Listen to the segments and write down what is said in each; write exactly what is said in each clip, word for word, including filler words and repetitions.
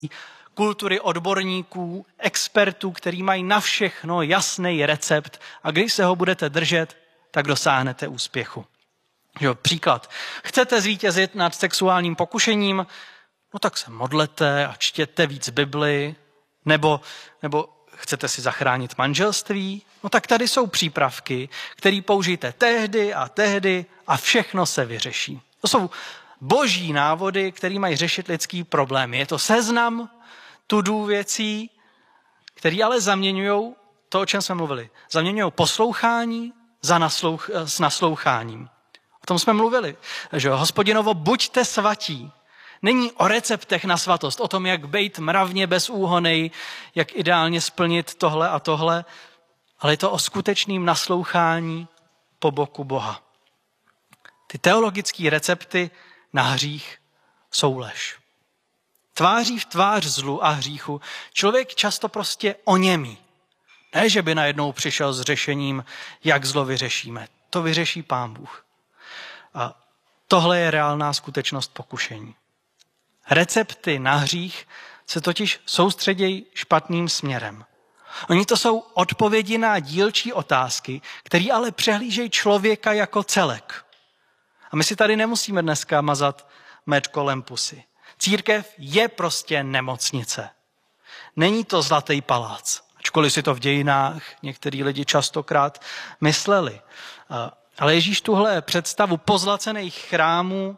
kultury odborníků, expertů, který mají na všechno jasný recept a když se ho budete držet, tak dosáhnete úspěchu. Jo, příklad. Chcete zvítězit nad sexuálním pokušením? No tak se modlete a čtěte víc Bibli. Nebo, nebo chcete si zachránit manželství? No tak tady jsou přípravky, které použijte tehdy a tehdy a všechno se vyřeší. To jsou boží návody, které mají řešit lidský problémy. Je to seznam to-do věcí, které ale zaměňují to, o čem jsme mluvili. Zaměňují poslouchání za naslouch, s nasloucháním. O tom jsme mluvili. Že Hospodinovo, buďte svatí. Není o receptech na svatost, o tom, jak bejt mravně bezúhonej, jak ideálně splnit tohle a tohle, ale je to o skutečným naslouchání po boku Boha. Ty teologické recepty na hřích jsou lež. Tváří v tvář zlu a hříchu člověk často prostě oněmí. Ne, že by najednou přišel s řešením, jak zlo vyřešíme. To vyřeší Pán Bůh. A tohle je reálná skutečnost pokušení. Recepty na hřích se totiž soustředějí špatným směrem. Oni to jsou odpovědi na dílčí otázky, které ale přehlížejí člověka jako celek. A my si tady nemusíme dneska mazat med kolem pusy. Církev je prostě nemocnice. Není to zlatý palác, ačkoliv si to v dějinách některý lidi častokrát mysleli. Ale Ježíš tuhle představu pozlacených chrámů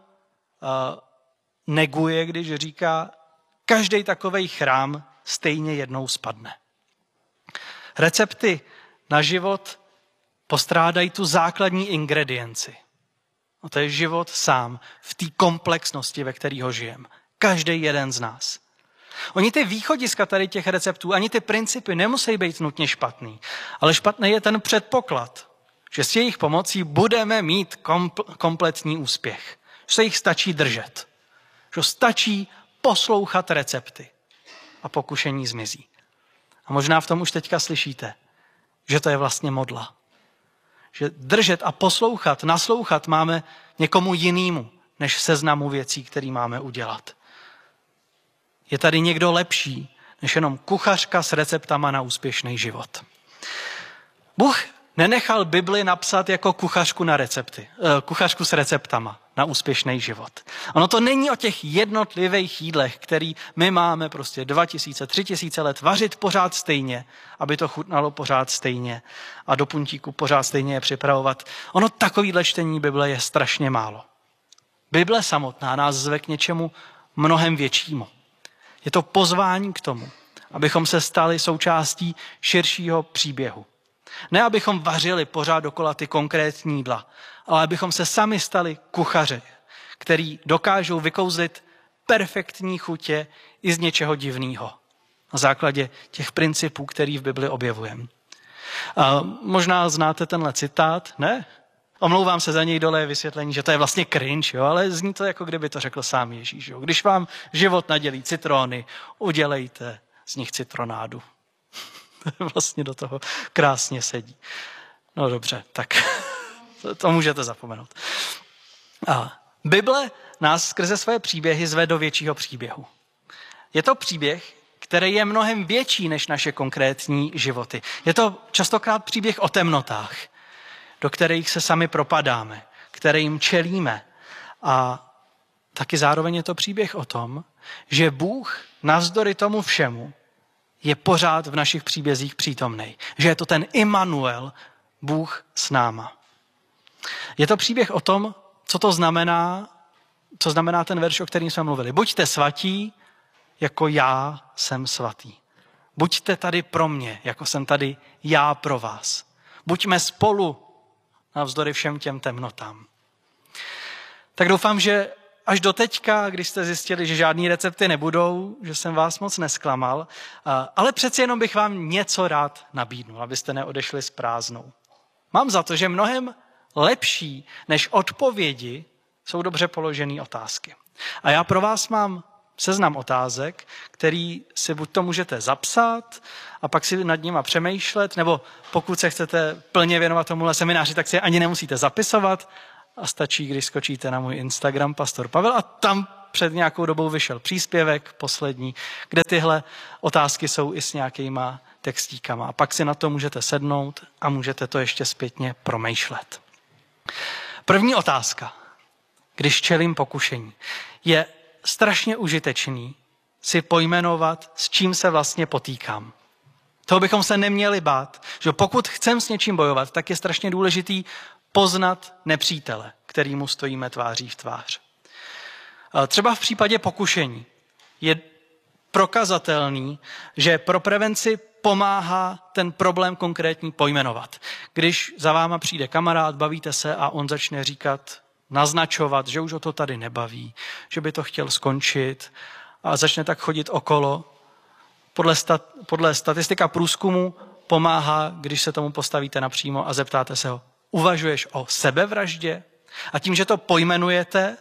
neguje, když říká, každý takovej chrám stejně jednou spadne. Recepty na život postrádají tu základní ingredienci. A to je život sám v té komplexnosti, ve kterého žijeme. Každý jeden z nás. Oni ty východiska tady těch receptů, ani ty principy nemusí být nutně špatný, ale špatný je ten předpoklad, že s jejich pomocí budeme mít kompl- kompletní úspěch. Že se jich stačí držet. Že stačí poslouchat recepty a pokušení zmizí. A možná v tom už teďka slyšíte, že to je vlastně modla. Že držet a poslouchat, naslouchat máme někomu jinému, než seznamu věcí, které máme udělat. Je tady někdo lepší, než jenom kuchařka s receptama na úspěšný život. Bůh nenechal Bibli napsat jako kuchařku, na recepty, kuchařku s receptama na úspěšný život. Ono to není o těch jednotlivých jídlech, který my máme prostě dva tisíce, tři tisíce let vařit pořád stejně, aby to chutnalo pořád stejně a do puntíku pořád stejně je připravovat. Ono takovýhle čtení Bible je strašně málo. Bible samotná nás zve k něčemu mnohem většímu. Je to pozvání k tomu, abychom se stali součástí širšího příběhu. Ne, abychom vařili pořád dokola ty konkrétní jídla, ale abychom se sami stali kuchaři, který dokážou vykouzlit perfektní chutě i z něčeho divného. Na základě těch principů, který v Bibli objevujeme. A možná znáte tenhle citát, ne? Omlouvám se za něj, dole je vysvětlení, že to je vlastně cringe, jo? Ale zní to, jako kdyby to řekl sám Ježíš. Jo? Když vám život nadělí citrony, udělejte z nich citronádu. Vlastně do toho krásně sedí. No dobře, tak to můžete zapomenout. A Bible nás skrze své příběhy zve do většího příběhu. Je to příběh, který je mnohem větší než naše konkrétní životy. Je to častokrát příběh o temnotách, do kterých se sami propadáme, kterým čelíme. A taky zároveň je to příběh o tom, že Bůh navzdory tomu všemu je pořád v našich příbězích přítomnej. Že je to ten Immanuel, Bůh s náma. Je to příběh o tom, co to znamená, co znamená ten verš, o kterým jsme mluvili. Buďte svatí, jako já jsem svatý. Buďte tady pro mě, jako jsem tady já pro vás. Buďme spolu navzdory všem těm temnotám. Tak doufám, že až do teďka, když jste zjistili, že žádný recepty nebudou, že jsem vás moc nesklamal, ale přeci jenom bych vám něco rád nabídnul, abyste neodešli s prázdnou. Mám za to, že mnohem lepší než odpovědi jsou dobře položené otázky. A já pro vás mám seznam otázek, který si buď to můžete zapsat a pak si nad nima přemýšlet, nebo pokud se chcete plně věnovat tomuhle semináři, tak si je ani nemusíte zapisovat a stačí, když skočíte na můj Instagram Pastor Pavel a tam před nějakou dobou vyšel příspěvek, poslední, kde tyhle otázky jsou i s nějakýma textíkama. A pak si na to můžete sednout a můžete to ještě zpětně promýšlet. První otázka, když čelím pokušení, je strašně užitečný si pojmenovat, s čím se vlastně potýkám. Toho bychom se neměli bát, že pokud chcem s něčím bojovat, tak je strašně důležitý poznat nepřítele, kterýmu stojíme tváří v tvář. Třeba v případě pokušení je prokazatelný, že pro prevenci pomáhá ten problém konkrétní pojmenovat. Když za váma přijde kamarád, bavíte se a on začne říkat, naznačovat, že už ho to tady nebaví, že by to chtěl skončit a začne tak chodit okolo. Podle, stat, podle statistika průzkumu pomáhá, když se tomu postavíte napřímo a zeptáte se ho, uvažuješ o sebevraždě? A tím, že to pojmenujete,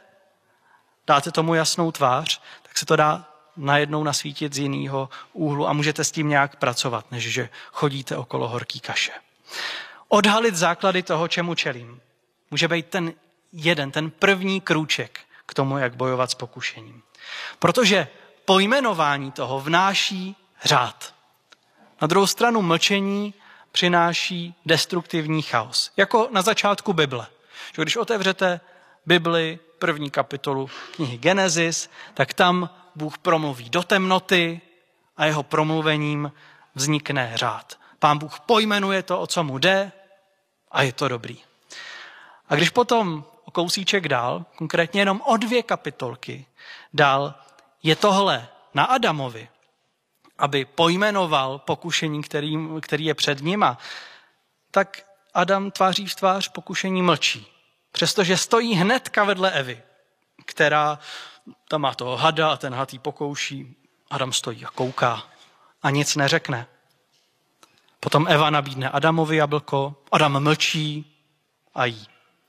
dáte tomu jasnou tvář, tak se to dá najednou nasvítit z jiného úhlu a můžete s tím nějak pracovat, než že chodíte okolo horký kaše. Odhalit základy toho, čemu čelím, může být ten jeden, ten první krůček k tomu, jak bojovat s pokušením. Protože pojmenování toho vnáší řád. Na druhou stranu mlčení přináší destruktivní chaos. Jako na začátku Bible. Že když otevřete Bibli, první kapitolu knihy Genesis, tak tam Bůh promluví do temnoty a jeho promluvením vznikne řád. Pán Bůh pojmenuje to, o co mu jde a je to dobrý. A když potom o kousíček dál, konkrétně jenom o dvě kapitolky dál, je tohle na Adamovi, aby pojmenoval pokušení, který, který je před nima, tak Adam tváří v tvář pokušení mlčí. Přestože stojí hnedka vedle Evy, která tam má toho hada a ten had jí pokouší. Adam stojí a kouká a nic neřekne. Potom Eva nabídne Adamovi jablko, Adam mlčí a jí.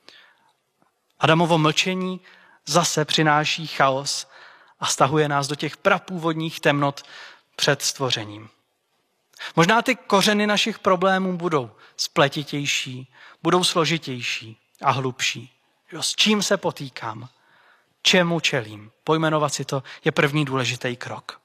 Adamovo mlčení zase přináší chaos a stahuje nás do těch prapůvodních temnot před stvořením. Možná ty kořeny našich problémů budou spletitější, budou složitější a hlubší. S čím se potýkám? Čemu čelím? Pojmenovat si to je první důležitý krok.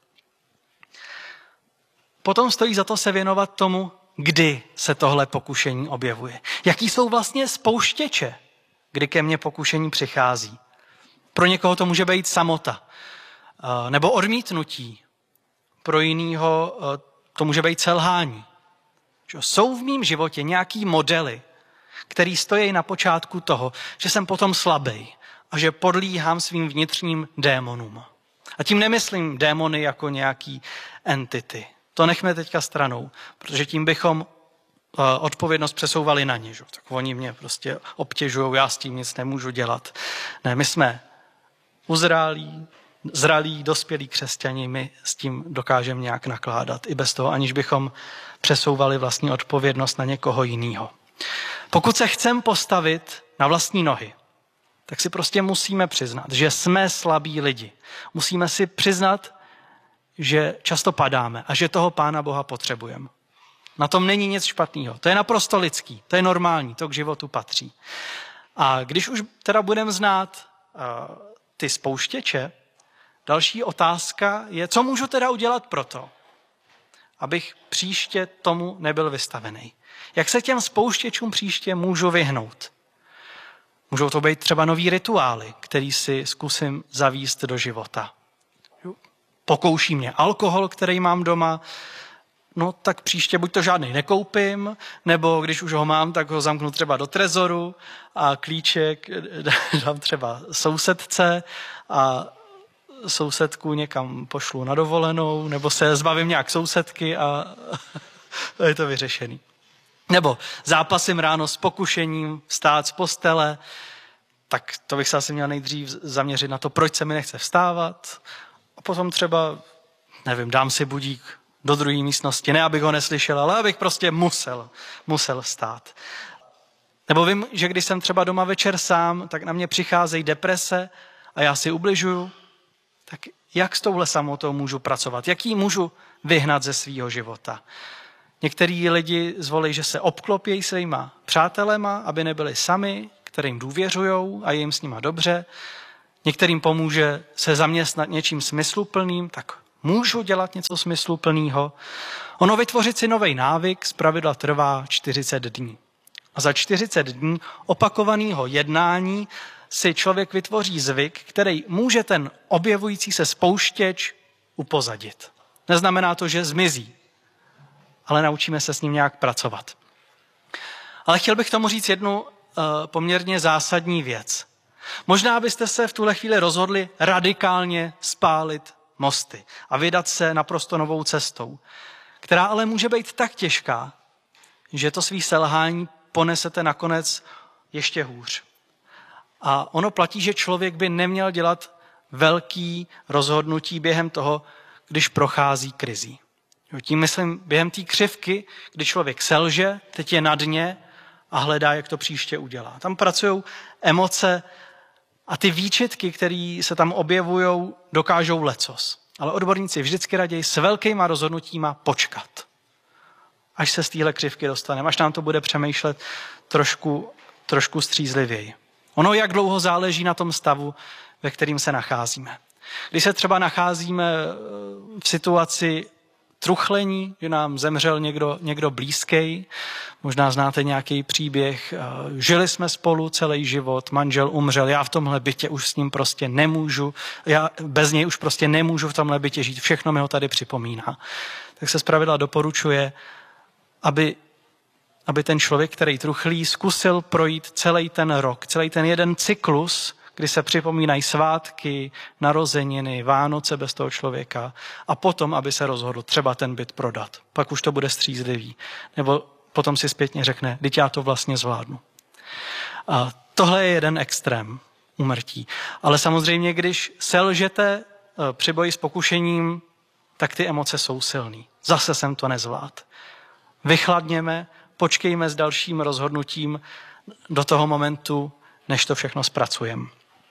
Potom stojí za to se věnovat tomu, kdy se tohle pokušení objevuje. Jaký jsou vlastně spouštěče, kdy ke mně pokušení přichází. Pro někoho to může být samota nebo odmítnutí. Pro jinýho to může být selhání. Jsou v mém životě nějaký modely, který stojí na počátku toho, že jsem potom slabý a že podlíhám svým vnitřním démonům. A tím nemyslím démony jako nějaký entity. To nechme teďka stranou, protože tím bychom odpovědnost přesouvali na ně. Že? Tak oni mě prostě obtěžují, já s tím nic nemůžu dělat. Ne, my jsme uzrálí, zralí, dospělí křesťani, my s tím dokážeme nějak nakládat. I bez toho, aniž bychom přesouvali vlastní odpovědnost na někoho jiného. Pokud se chceme postavit na vlastní nohy, tak si prostě musíme přiznat, že jsme slabí lidi. Musíme si přiznat, že často padáme a že toho Pána Boha potřebujeme. Na tom není nic špatného. To je naprosto lidský, to je normální, to k životu patří. A když už teda budeme znát uh, ty spouštěče, další otázka je, co můžu teda udělat pro to, abych příště tomu nebyl vystavený. Jak se těm spouštěčům příště můžu vyhnout? Můžou to být třeba nový rituály, který si zkusím zavést do života. Pokouší mě alkohol, který mám doma, no tak příště buď to žádný nekoupím, nebo když už ho mám, tak ho zamknu třeba do trezoru a klíček dám třeba sousedce a sousedku někam pošlu na dovolenou, nebo se zbavím nějak sousedky a je to vyřešený. Nebo zápasím ráno s pokušením vstát z postele, tak to bych se asi měl nejdřív zaměřit na to, proč se mi nechce vstávat. A potom třeba, nevím, dám si budík do druhé místnosti, ne abych ho neslyšel, ale abych prostě musel, musel vstát. Nebo vím, že když jsem třeba doma večer sám, tak na mě přicházejí deprese a já si ubližuju. Tak jak s touhle samotou můžu pracovat? Jak ji můžu vyhnat ze svého života? Některý lidi zvolí, že se obklopějí svýma přátelema, aby nebyli sami, kterým důvěřujou a je jim s nima dobře. Některým pomůže se zaměstnat něčím smysluplným, tak můžu dělat něco smysluplného. Ono vytvořit si nový návyk zpravidla trvá čtyřicet dní. A za čtyřicet dní opakovaného jednání si člověk vytvoří zvyk, který může ten objevující se spouštěč upozadit. Neznamená to, že zmizí, ale naučíme se s ním nějak pracovat. Ale chtěl bych tomu říct jednu uh, poměrně zásadní věc. Možná byste se v tuhle chvíli rozhodli radikálně spálit mosty a vydat se naprosto novou cestou, která ale může být tak těžká, že to svý selhání ponesete nakonec ještě hůř. A ono platí, že člověk by neměl dělat velký rozhodnutí během toho, když prochází krizí. Tím myslím během té křivky, kdy člověk selže, teď je na dně a hledá, jak to příště udělá. Tam pracují emoce a ty výčitky, které se tam objevují, dokážou lecos. Ale odborníci vždycky raději s velkýma rozhodnutíma počkat, až se z téhle křivky dostaneme, až nám to bude přemýšlet trošku, trošku střízlivěji. Ono jak dlouho záleží na tom stavu, ve kterým se nacházíme. Když se třeba nacházíme v situaci truchlení, že nám zemřel někdo, někdo blízký, možná znáte nějaký příběh, žili jsme spolu celý život, manžel umřel, já v tomhle bytě už s ním prostě nemůžu, já bez něj už prostě nemůžu v tomhle bytě žít, všechno mi ho tady připomíná. Tak se zpravidla doporučuje, aby, aby ten člověk, který truchlí, zkusil projít celý ten rok, celý ten jeden cyklus, kdy se připomínají svátky, narozeniny, Vánoce bez toho člověka a potom, aby se rozhodl třeba ten byt prodat. Pak už to bude střízlivý. Nebo potom si zpětně řekne, vždyť já to vlastně zvládnu. A tohle je jeden extrém úmrtí. Ale samozřejmě, když selžete při boji s pokušením, tak ty emoce jsou silný. Zase jsem to nezvlád. Vychladněme, počkejme s dalším rozhodnutím do toho momentu, než to všechno zpracujeme.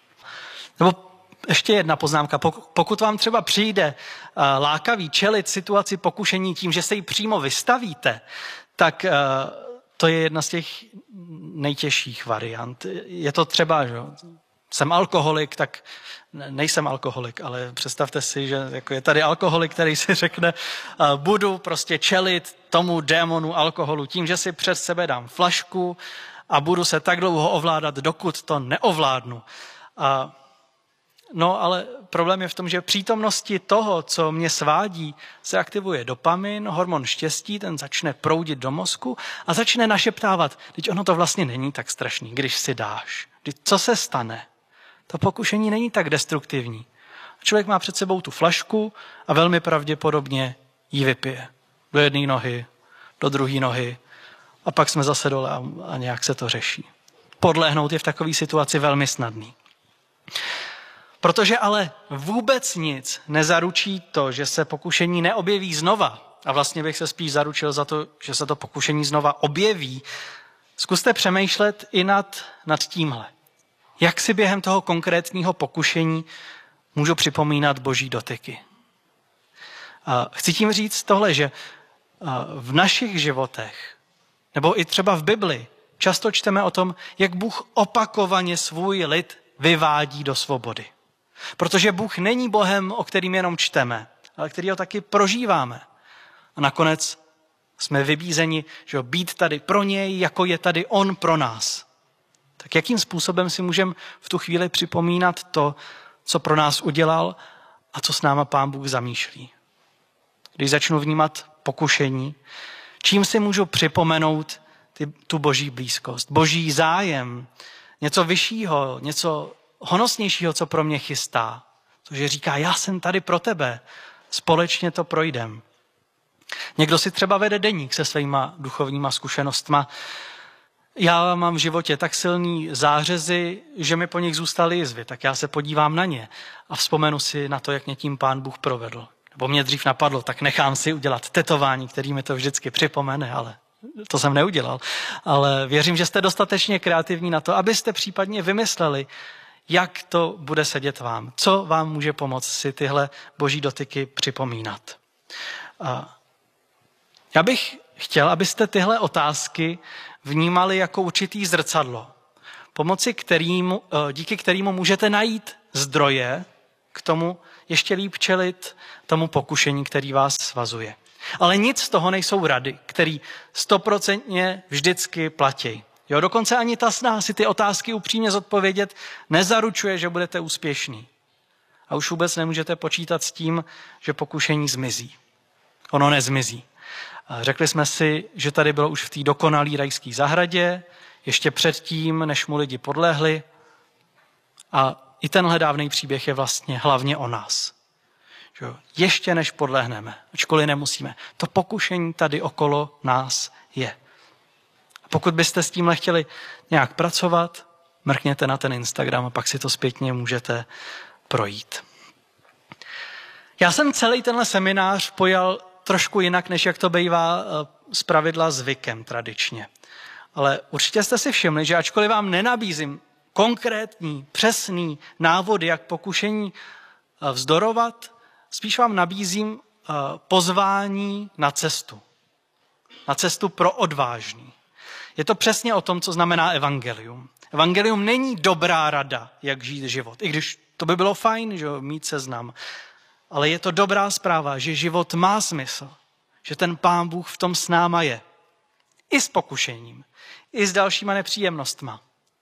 Nebo ještě jedna poznámka. Pokud vám třeba přijde lákavý čelit situaci pokušení tím, že se ji přímo vystavíte, tak to je jedna z těch nejtěžších variant. Je to třeba, že jsem alkoholik, tak nejsem alkoholik, ale představte si, že jako je tady alkoholik, který si řekne, budu prostě čelit tomu démonu alkoholu tím, že si před sebe dám flašku a budu se tak dlouho ovládat, dokud to neovládnu. A no, ale problém je v tom, že v přítomnosti toho, co mě svádí, se aktivuje dopamin, hormon štěstí, ten začne proudit do mozku a začne našeptávat, teď ono to vlastně není tak strašný, když si dáš. Teď co se stane? To pokušení není tak destruktivní. Člověk má před sebou tu flašku a velmi pravděpodobně ji vypije. Do jedné nohy, do druhé nohy a pak jsme zase dole a, a nějak se to řeší. Podlehnout je v takové situaci velmi snadný. Protože ale vůbec nic nezaručí to, že se pokušení neobjeví znova, a vlastně bych se spíš zaručil za to, že se to pokušení znova objeví, zkuste přemýšlet i nad, nad tímhle. Jak si během toho konkrétního pokušení můžu připomínat boží dotyky? A chci tím říct tohle, že v našich životech, nebo i třeba v Bibli, často čteme o tom, jak Bůh opakovaně svůj lid vyvádí do svobody. Protože Bůh není Bohem, o kterým jenom čteme, ale který ho taky prožíváme. A nakonec jsme vybízeni, že být tady pro něj, jako je tady on pro nás. Tak jakým způsobem si můžeme v tu chvíli připomínat to, co pro nás udělal a co s náma Pán Bůh zamýšlí? Když začnu vnímat pokušení, čím si můžu připomenout ty, tu boží blízkost, boží zájem, něco vyššího, něco honosnějšího, co pro mě chystá. Protože říká, já jsem tady pro tebe, společně to projdem. Někdo si třeba vede deník se svýma duchovníma zkušenostma. Já mám v životě tak silný zářezy, že mi po nich zůstaly jizvy, tak já se podívám na ně a vzpomenu si na to, jak mě tím Pán Bůh provedl. Nebo mě dřív napadlo, tak nechám si udělat tetování, který mi to vždycky připomene, ale to jsem neudělal. Ale věřím, že jste dostatečně kreativní na to, abyste případně vymysleli, jak to bude sedět vám. Co vám může pomoct si tyhle boží dotyky připomínat. A já bych chtěl, abyste tyhle otázky vnímali jako určitý zrcadlo, pomocí kterýmu, díky kterému můžete najít zdroje k tomu ještě líp čelit tomu pokušení, který vás svazuje. Ale nic z toho nejsou rady, který stoprocentně vždycky platí. Jo, dokonce ani ta snaha si ty otázky upřímně zodpovědět nezaručuje, že budete úspěšný. A už vůbec nemůžete počítat s tím, že pokušení zmizí. Ono nezmizí. Řekli jsme si, že tady bylo už v té dokonalé rajské zahradě, ještě předtím, než mu lidi podlehli. A i tenhle dávný příběh je vlastně hlavně o nás. Že ještě než podlehneme, ačkoliv nemusíme. To pokušení tady okolo nás je. A pokud byste s tímhle chtěli nějak pracovat, mrkněte na ten Instagram a pak si to zpětně můžete projít. Já jsem celý tenhle seminář pojal trošku jinak, než jak to bývá zpravidla zvykem tradičně. Ale určitě jste si všimli, že ačkoliv vám nenabízím konkrétní, přesný návody, jak pokušení vzdorovat, spíš vám nabízím pozvání na cestu. Na cestu pro odvážný. Je to přesně o tom, co znamená evangelium. Evangelium není dobrá rada, jak žít život. I když to by bylo fajn, že mít seznam. Ale je to dobrá zpráva, že život má smysl. Že ten Pán Bůh v tom s náma je. I s pokušením. I s dalšíma nepříjemnostma.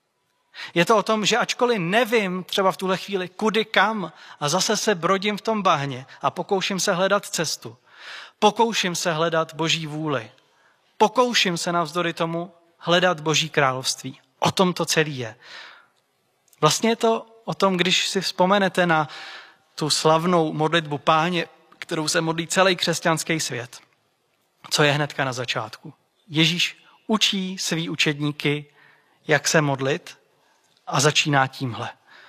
Je to o tom, že ačkoliv nevím třeba v tuhle chvíli kudy kam a zase se brodím v tom bahně a pokouším se hledat cestu. Pokouším se hledat Boží vůli. Pokouším se navzdory tomu hledat Boží království. O tom to celý je. Vlastně je to o tom, když si vzpomenete na tu slavnou modlitbu Páně, kterou se modlí celý křesťanský svět. Co je hnedka na začátku? Ježíš učí svý učedníky, jak se modlit a začíná tímhle.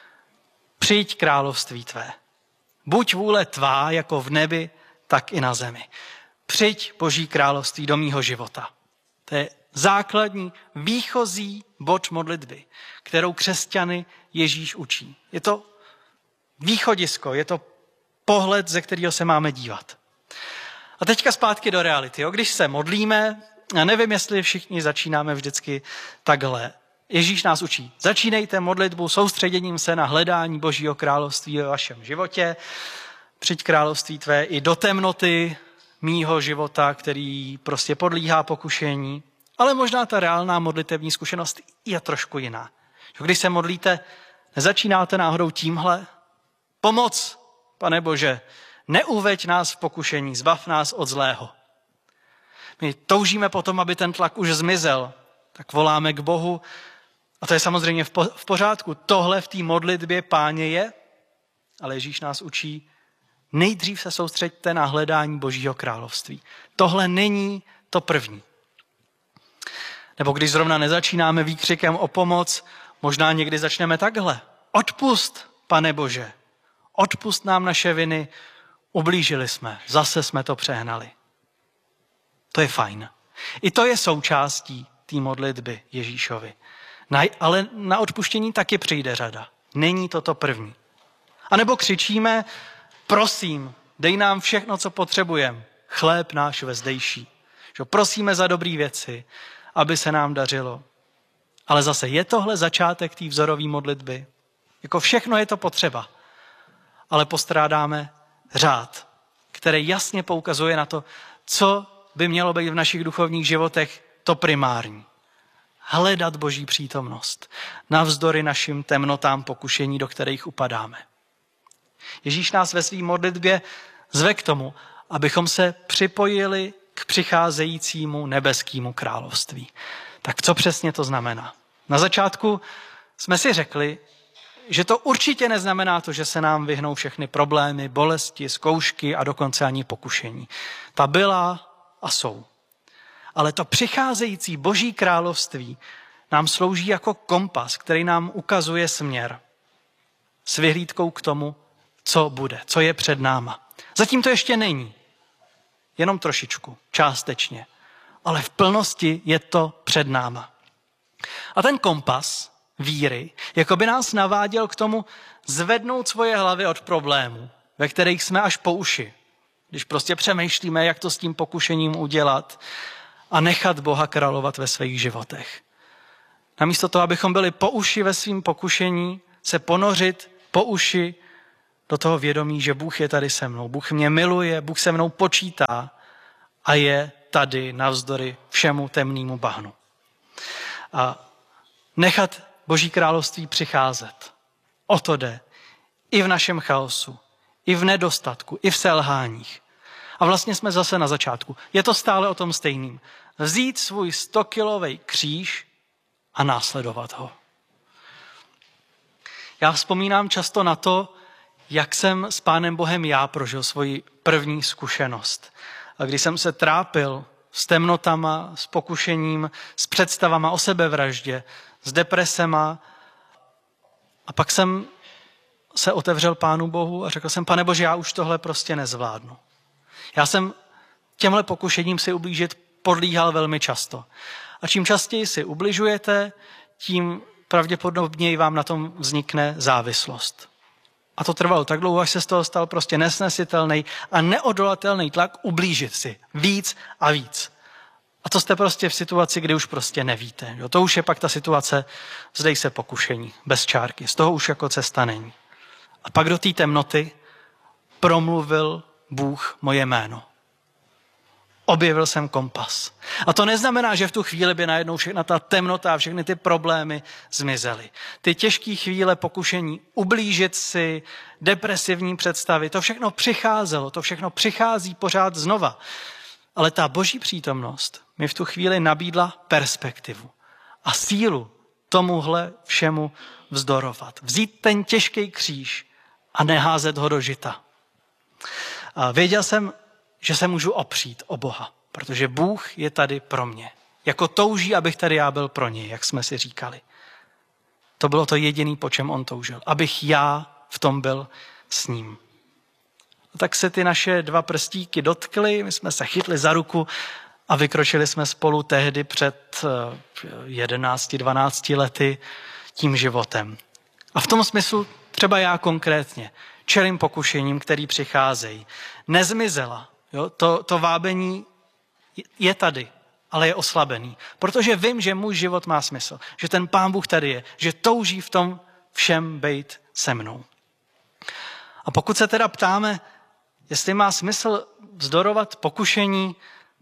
Přijď království tvé. Buď vůle tvá jako v nebi, tak i na zemi. Přijď Boží království do mýho života. To je základní, výchozí bod modlitby, kterou křesťany Ježíš učí. Je to východisko, je to pohled, ze kterého se máme dívat. A teďka zpátky do reality. Jo? Když se modlíme, já nevím, jestli všichni začínáme vždycky takhle. Ježíš nás učí. Začínejte modlitbu soustředěním se na hledání Božího království ve vašem životě. Přijď království tvé i do temnoty mýho života, který prostě podlíhá pokušení. Ale možná ta reálná modlitevní zkušenost je trošku jiná. Když se modlíte, nezačínáte náhodou tímhle? Pomoc, Pane Bože, neuveď nás v pokušení, zbav nás od zlého. My toužíme potom, aby ten tlak už zmizel, tak voláme k Bohu. A to je samozřejmě v pořádku. Tohle v té modlitbě Páně je, ale Ježíš nás učí, nejdřív se soustřeďte na hledání Božího království. Tohle není to první. Nebo když zrovna nezačínáme výkřikem o pomoc, možná někdy začneme takhle. Odpusť, Pane Bože, odpusť nám naše viny, ublížili jsme, zase jsme to přehnali. To je fajn. I to je součástí té modlitby Ježíšovi. Na, ale na odpuštění taky přijde řada. Není to to první. A nebo křičíme, prosím, dej nám všechno, co potřebujeme. Chléb náš vezdejší. Že prosíme za dobré věci, aby se nám dařilo. Ale zase je tohle začátek té vzorové modlitby. Jako všechno je to potřeba. Ale postrádáme řád, který jasně poukazuje na to, co by mělo být v našich duchovních životech to primární. Hledat Boží přítomnost navzdory našim temnotám pokušení, do kterých upadáme. Ježíš nás ve své modlitbě zve k tomu, abychom se připojili k přicházejícímu nebeskému království. Tak co přesně to znamená? Na začátku jsme si řekli, že to určitě neznamená to, že se nám vyhnou všechny problémy, bolesti, zkoušky a dokonce ani pokušení. Ta byla a jsou. Ale to přicházející Boží království nám slouží jako kompas, který nám ukazuje směr. S vyhlídkou k tomu, co bude, co je před náma. Zatím to ještě není. Jenom trošičku, částečně. Ale v plnosti je to před náma. A ten kompas víry, jako by nás naváděl k tomu zvednout svoje hlavy od problémů, ve kterých jsme až po uši. Když prostě přemýšlíme, jak to s tím pokušením udělat a nechat Boha královat ve svých životech. Namísto toho, abychom byli po uši ve svým pokušení, se ponořit po uši do toho vědomí, že Bůh je tady se mnou. Bůh mě miluje, Bůh se mnou počítá a je tady navzdory všemu temnému bahnu. A nechat Boží království přicházet. O to jde. I v našem chaosu, i v nedostatku, i v selháních. A vlastně jsme zase na začátku. Je to stále o tom stejným. Vzít svůj stokilový kříž a následovat ho. Já vzpomínám často na to, jak jsem s Pánem Bohem já prožil svoji první zkušenost. A když jsem se trápil s temnotama, s pokušením, s představama o sebevraždě, s depresema. A pak jsem se otevřel Pánu Bohu a řekl jsem, Pane Bože, já už tohle prostě nezvládnu. Já jsem těmhle pokušením si ublížit podlíhal velmi často. A čím častěji si ubližujete, tím pravděpodobněji vám na tom vznikne závislost. A to trvalo tak dlouho, až se z toho stal prostě nesnesitelný a neodolatelný tlak ublížit si víc a víc. A to jste prostě v situaci, kdy už prostě nevíte. Jo? To už je pak ta situace, zdej se pokušení, bez čárky. Z toho už jako cesta není. A pak do té temnoty promluvil Bůh moje jméno. Objevil jsem kompas. A to neznamená, že v tu chvíli by najednou všechna ta temnota a všechny ty problémy zmizely. Ty těžké chvíle pokušení, ublížit si, depresivní představy, to všechno přicházelo, to všechno přichází pořád znova. Ale ta Boží přítomnost mi v tu chvíli nabídla perspektivu a sílu tomuhle všemu vzdorovat. Vzít ten těžký kříž a neházet ho do žita. A věděl jsem, že se můžu opřít o Boha, protože Bůh je tady pro mě. Jako touží, abych tady já byl pro něj, jak jsme si říkali. To bylo to jediné, po čem on toužil. Abych já v tom byl s ním. A tak se ty naše dva prstíky dotkly, my jsme se chytli za ruku a vykročili jsme spolu tehdy před jedenácti dvanácti lety tím životem. A v tom smyslu třeba já konkrétně čelím pokušením, který přicházejí. Nezmizela. Jo? To, to vábení je tady, ale je oslabený. Protože vím, že můj život má smysl. Že ten Pán Bůh tady je. Že touží v tom všem být se mnou. A pokud se teda ptáme, jestli má smysl vzdorovat pokušení,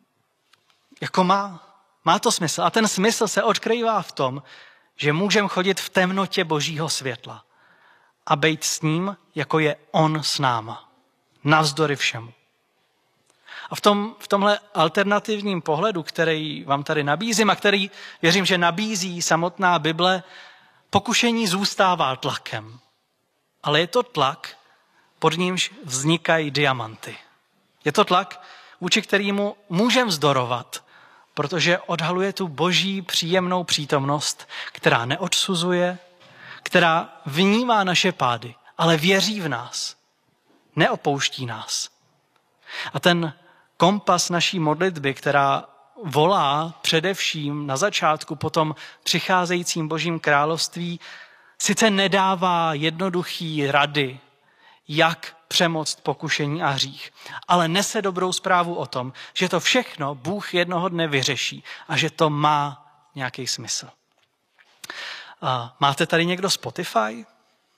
jako má, má to smysl. A ten smysl se odkrývá v tom, že můžeme chodit v temnotě Božího světla a být s ním, jako je on s náma. Navzdory všemu. A v, tom, v tomhle alternativním pohledu, který vám tady nabízím a který věřím, že nabízí samotná Bible, pokušení zůstává tlakem. Ale je to tlak, pod nímž vznikají diamanty. Je to tlak, vůči kterému můžeme vzdorovat, protože odhaluje tu Boží příjemnou přítomnost, která neodsuzuje, která vnímá naše pády, ale věří v nás, neopouští nás. A ten kompas naší modlitby, která volá především na začátku po tom přicházejícím Božím království, sice nedává jednoduchý rady, jak přemoct pokušení a hřích, ale nese dobrou zprávu o tom, že to všechno Bůh jednoho dne vyřeší a že to má nějaký smysl. A máte tady někdo Spotify?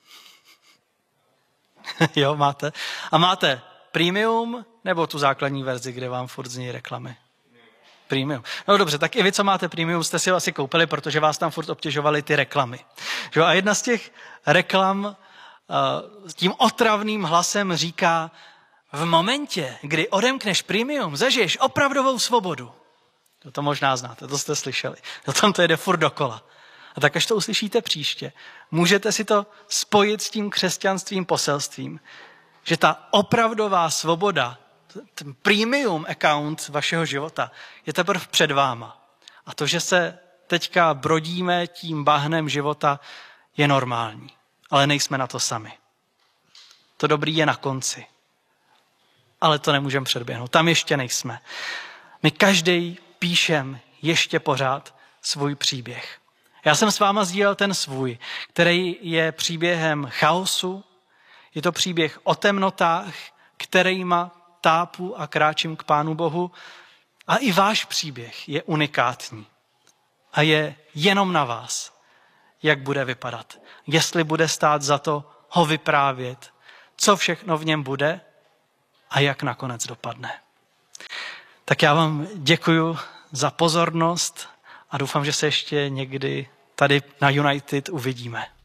Jo, máte. A máte premium nebo tu základní verzi, kde vám furt zní reklamy? Premium. No dobře, tak i vy, co máte premium, jste si ho asi koupili, protože vás tam furt obtěžovaly ty reklamy. A jedna z těch reklam s tím otravným hlasem říká, v momentě, kdy odemkneš premium, zažiješ opravdovou svobodu. To, to možná znáte, to jste slyšeli. To tam to jede furt dokola. A tak až to uslyšíte příště, můžete si to spojit s tím křesťanstvím poselstvím, že ta opravdová svoboda, ten premium account vašeho života je teprve před váma. A to, že se teďka brodíme tím bahnem života, je normální. Ale nejsme na to sami. To dobrý je na konci. Ale to nemůžeme předběhnout. Tam ještě nejsme. My každý píšem ještě pořád svůj příběh. Já jsem s váma sdílel ten svůj, který je příběhem chaosu. Je to příběh o temnotách, kterýma tápu a kráčím k Pánu Bohu. A i váš příběh je unikátní. A je jenom na vás, jak bude vypadat. Jestli bude stát za to ho vyprávět, co všechno v něm bude a jak nakonec dopadne. Tak já vám děkuju za pozornost a doufám, že se ještě někdy tady na United uvidíme.